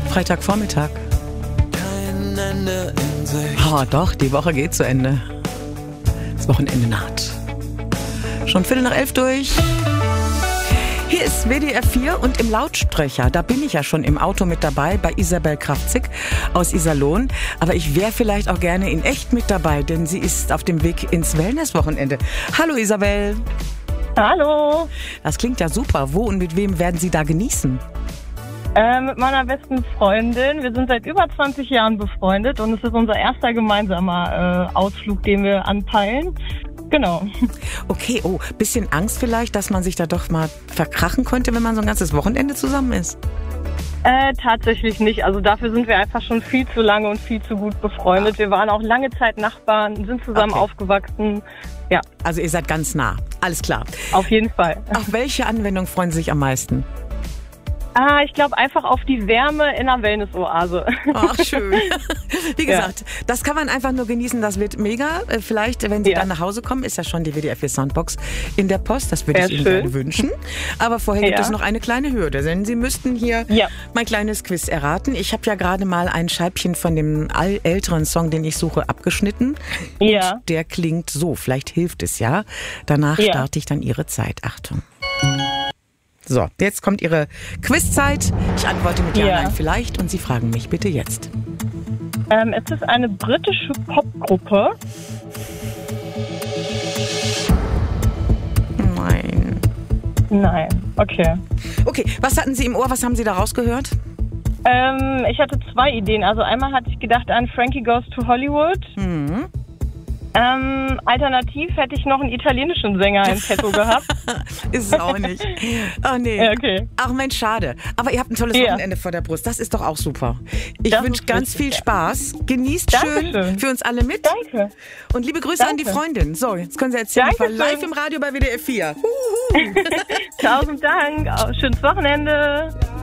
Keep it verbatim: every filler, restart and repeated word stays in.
Freitagvormittag. Kein Ende in Sicht. Oh, doch, die Woche geht zu Ende. Das Wochenende naht. Schon Viertel nach elf durch. Hier ist W D R vier und im Lautsprecher, da bin ich ja schon im Auto mit dabei bei Isabel Kraftzig aus Iserlohn. Aber ich wäre vielleicht auch gerne in echt mit dabei, denn sie ist auf dem Weg ins Wellnesswochenende. Hallo Isabel. Hallo. Das klingt ja super. Wo und mit wem werden Sie da genießen? Äh, mit meiner besten Freundin. Wir sind seit über zwanzig Jahren befreundet und es ist unser erster gemeinsamer äh, Ausflug, den wir anpeilen. Genau. Okay, oh, bisschen Angst vielleicht, dass man sich da doch mal verkrachen könnte, wenn man so ein ganzes Wochenende zusammen ist? Äh, tatsächlich nicht. Also dafür sind wir einfach schon viel zu lange und viel zu gut befreundet. Wir waren auch lange Zeit Nachbarn, sind zusammen Okay. aufgewachsen. Ja, Also ihr seid ganz nah, alles klar. auf jeden Fall. Auf welche Anwendung freuen Sie sich am meisten? Ah, ich glaube einfach auf die Wärme in einer Wellnessoase. Ach, schön. Wie gesagt, ja. Das kann man einfach nur genießen, das wird mega. Vielleicht, wenn Sie Ja. dann nach Hause kommen, ist ja schon die W D R vier Soundbox in der Post. Das würde Sehr ich Ihnen schön. gerne wünschen. Aber vorher gibt Ja. es noch eine kleine Hürde, denn Sie müssten hier Ja. mein kleines Quiz erraten. Ich habe ja gerade mal ein Scheibchen von dem all- älteren Song, den ich suche, abgeschnitten. Ja. Und der klingt so, vielleicht hilft es ja. Danach Ja. starte ich dann Ihre Zeit. Achtung. So, jetzt kommt Ihre Quizzeit. Ich antworte mit Ja, Ja. Nein, vielleicht und Sie fragen mich bitte jetzt. Ähm, es ist eine britische Popgruppe. Nein. Nein, okay. Okay, was hatten Sie im Ohr? Was haben Sie da rausgehört? Ähm, ich hatte zwei Ideen. Also einmal hatte ich gedacht an Frankie Goes to Hollywood. Mhm. Ähm, alternativ hätte ich noch einen italienischen Sänger im Petto gehabt. Ist es auch nicht. Oh nee. Ja, okay. Ach Mensch, schade. Aber ihr habt ein tolles Ja. Wochenende vor der Brust. Das ist doch auch super. Ich Das wünsche ist ganz richtig, viel ja. Spaß. Genießt schön Dankeschön. für uns alle mit. Danke. Und liebe Grüße an die Danke. Freundin. So, jetzt können Sie erzählen, ich war Dankeschön. live im Radio bei W D R vier. Tausend Dank. Schönes Wochenende.